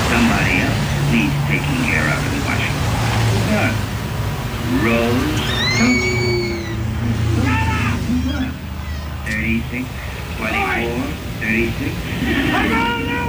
Somebody else needs taking care of and watching. What? Rose? 36, 24, 36.